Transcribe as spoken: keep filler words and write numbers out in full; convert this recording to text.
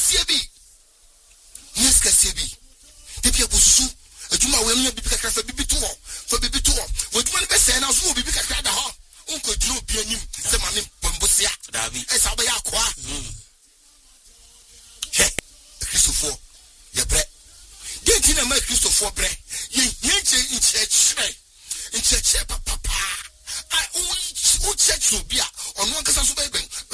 Kasiabi. Yes, Kasiabi. The people sue. A Juma will not be because for Bibi tour. For Bibi tour. What one best and also be because I had Uncle Drew Pianim, the man in Pombosia, Davi, as Abaya Qua. Hey, Christopher, your bread. Get in a make Christopher bread. Ye in church, in church, papa. I only church will be on one Casasuba,